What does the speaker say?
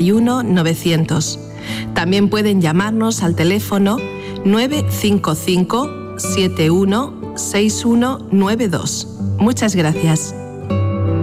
91 900. También pueden llamarnos al teléfono 955 71 6192. Muchas gracias.